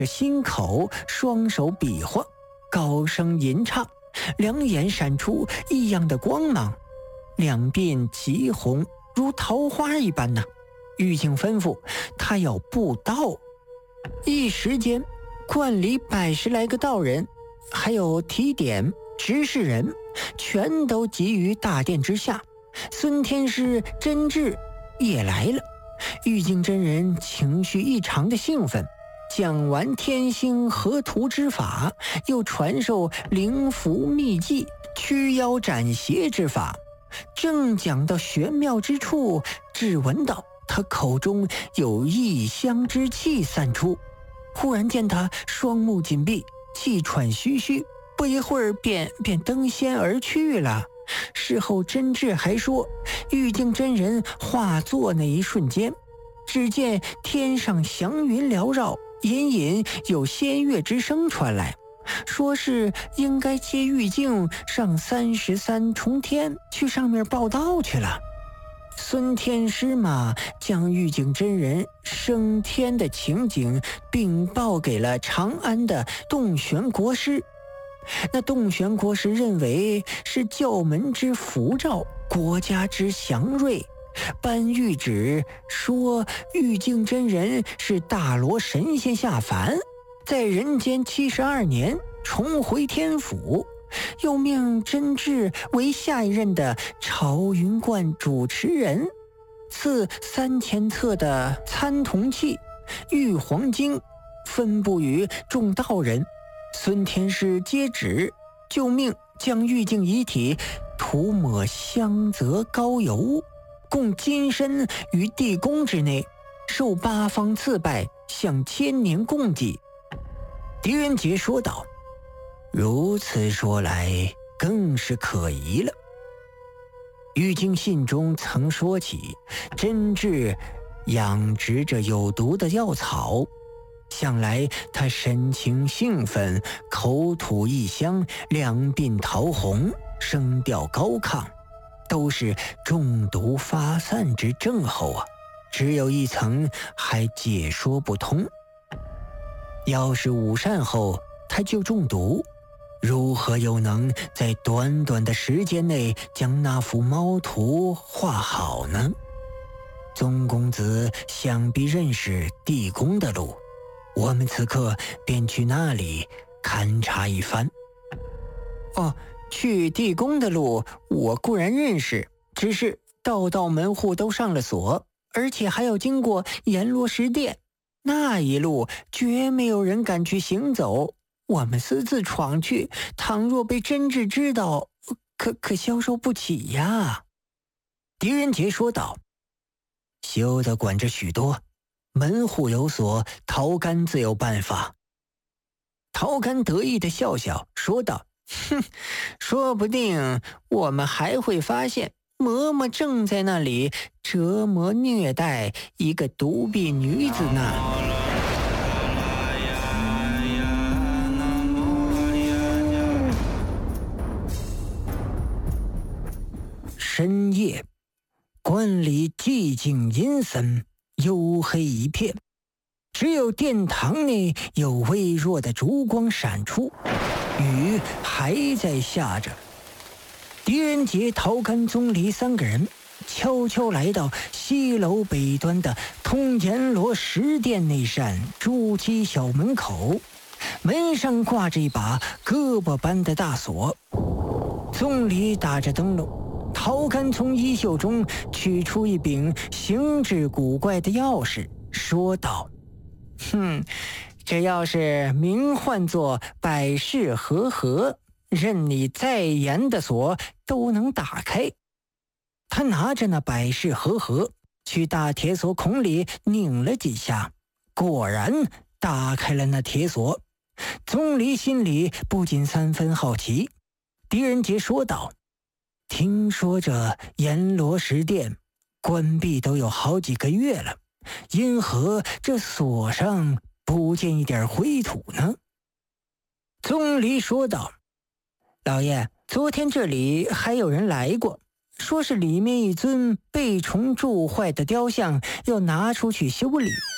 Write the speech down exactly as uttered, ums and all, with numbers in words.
心口双手比划，高声吟唱，两眼闪出异样的光芒，两鬓极红，如桃花一般呢。玉镜吩咐他要布道，一时间观里百十来个道人，还有提点执事人，全都集于大殿之下。孙天师真智也来了，玉镜真人情绪异常的兴奋，讲完天星合图之法，又传授灵符秘技、驱妖斩邪之法。正讲到玄妙之处，只闻到他口中有异香之气散出，忽然见他双目紧闭，气喘吁吁，不一会儿便便登仙而去了。事后真智还说，玉镜真人化作那一瞬间，只见天上祥云缭绕，隐隐有仙乐之声传来，说是应该接玉镜上三十三重天去上面报道去了。孙天师嘛，将玉镜真人升天的情景禀报给了长安的洞玄国师。那洞玄国师认为是教门之符照，国家之祥瑞，颁谕旨说玉镜真人是大罗神仙下凡，在人间七十二年重回天府，又命真智为下一任的朝云观主持人，赐三千册的参同契、玉皇经，分布于众道人。孙天师接旨，就命将玉镜遗体涂抹香泽膏油，供金身于地宫之内，受八方赐拜，向千年供祭。狄仁杰说道：如此说来，更是可疑了。玉镜信中曾说起，真智养殖着有毒的药草，向来他神情兴奋，口吐异香，两鬓桃红，声调高亢，都是中毒发散之症候啊！只有一层还解说不通。要是午膳后他就中毒，如何又能在短短的时间内将那幅猫图画好呢？宗公子想必认识地宫的路，我们此刻便去那里勘察一番。哦，去地宫的路我固然认识，只是道道门户都上了锁，而且还要经过阎罗石殿，那一路绝没有人敢去行走。我们私自闯去，倘若被真智知道，可可消受不起呀。狄仁杰说道：休得管着许多，门户有锁，陶干自有办法。陶干得意地笑笑说道：哼，说不定我们还会发现嬷嬷正在那里折磨虐待一个独臂女子呢。深夜，观里寂静阴森，幽黑一片，只有殿堂内有微弱的烛光闪出，雨还在下着。狄仁杰、陶干、宗离三个人悄悄来到西楼北端的通阎罗石殿那扇朱漆小门口，门上挂着一把胳膊般的大锁。宗离打着灯笼，陶干从衣袖中取出一柄形制古怪的钥匙，说道：哼，这钥匙名唤作百世和合，任你再严的锁都能打开。他拿着那百世和合去大铁锁孔里拧了几下，果然打开了那铁锁。宗离心里不禁三分好奇。狄仁杰说道：听说这阎罗石殿关闭都有好几个月了，因何这锁上不见一点灰土呢？宗离说道：老爷，昨天这里还有人来过，说是里面一尊被虫蛀坏的雕像要拿出去修理，